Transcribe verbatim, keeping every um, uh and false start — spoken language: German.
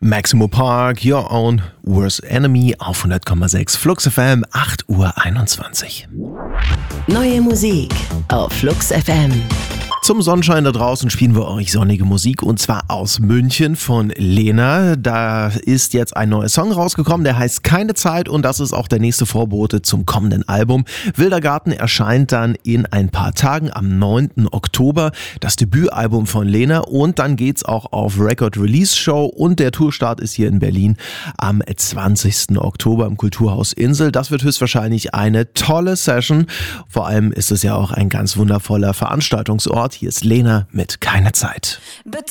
Maximo Park, Your Own Worst Enemy auf hundert Komma sechs Flux F M, acht Uhr einundzwanzig. Neue Musik auf Flux F M. Zum Sonnenschein da draußen spielen wir euch sonnige Musik und zwar aus München von Lena. Da ist jetzt ein neuer Song rausgekommen, der heißt Keine Zeit und das ist auch der nächste Vorbote zum kommenden Album. Wilder Garten erscheint dann in ein paar Tagen am neunten Oktober, das Debütalbum von Lena, und dann geht's auch auf Record Release Show und der Tourstart ist hier in Berlin am zwanzigsten Oktober im Kulturhaus Insel. Das wird höchstwahrscheinlich eine tolle Session. Vor allem ist es ja auch ein ganz wundervoller Veranstaltungsort. Hier ist Lena mit Keine Zeit.